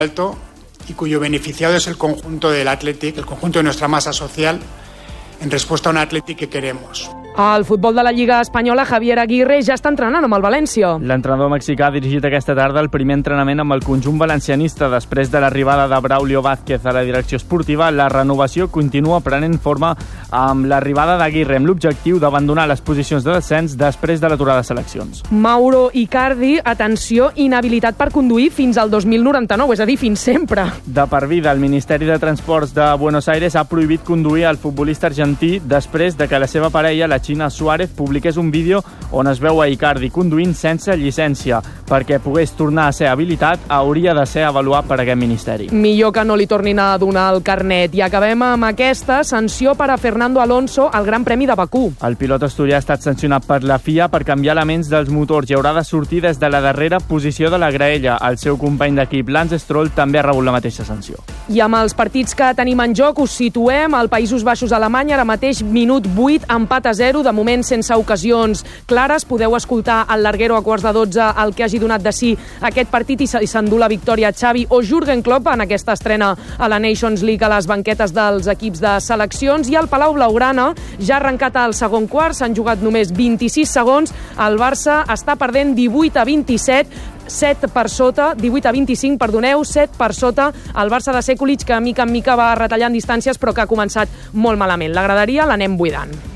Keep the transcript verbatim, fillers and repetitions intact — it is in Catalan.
alto y cuyo beneficiado es el conjunto del Athletic, el conjunto de nuestra masa social, en respuesta a un Athletic que queremos. Al futbol de la Lliga Espanyola, Javier Aguirre ja està entrenant amb el València. L'entrenador mexicà ha dirigit aquesta tarda el primer entrenament amb el conjunt valencianista. Després de l'arribada de Braulio Vázquez a la direcció esportiva, la renovació continua prenent forma amb l'arribada d'Aguirre, amb l'objectiu d'abandonar les posicions de descens després de l'aturada de seleccions. Mauro Icardi, atenció, inhabilitat per conduir fins al dos mil noranta-nou, és a dir, fins sempre. De per vida, el Ministeri de Transports de Buenos Aires ha prohibit conduir al futbolista argentí després de que la seva parella, la China Suárez, publiqués un vídeo on es veu a Icardi conduint sense llicència. Perquè pogués tornar a ser habilitat, hauria de ser avaluat per aquest ministeri. Millor que no li tornin a donar el carnet. I acabem amb aquesta sanció per a Fernando Alonso al Gran Premi de Bakú. El pilot asturià ha estat sancionat per la F I A per canviar elements dels motors i haurà de sortir des de la darrera posició de la graella. El seu company d'equip, Lance Stroll, també ha rebut la mateixa sanció. I amb els partits que tenim en joc us situem al Països Baixos-Alemanya, ara mateix minut vuit, empat a zero, de moment sense ocasions clares. Podeu escoltar al Larguero a quarts de dotze el que hagi donat de si aquest partit i s'endú la victòria Xavi o Jürgen Klopp en aquesta estrena a la Nations League a les banquetes dels equips de seleccions. I el Palau Blaugrana ja ha arrencat el segon quart, s'han jugat només vint-i-sis segons, el Barça està perdent divuit a vint-i-set, set per sota, divuit a vint-i-cinc, perdoneu, set per sota el Barça de Sekulic, que mica en mica va retallant distàncies però que ha començat molt malament. La graderia l'anem buidant.